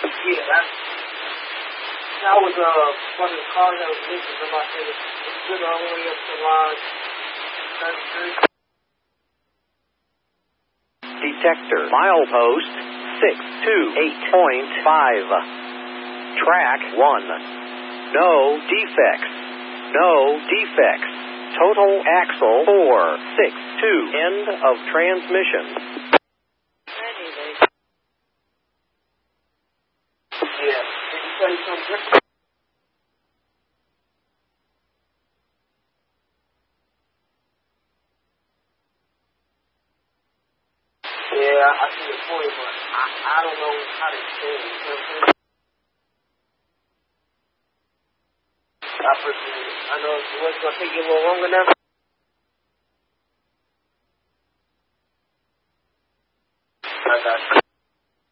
Yeah, that was one of the cars that was missing. Somebody said it's good all the way up to line 33. Detector, milepost 628.5. Track 1. No defects. No defects. Total axle 462. End of transmission. Yeah. Did you say something different? Yeah, I see the point, but I don't know how to say it. You know what I'm saying? I appreciate it. I know it's going to take you a little longer now. I got you.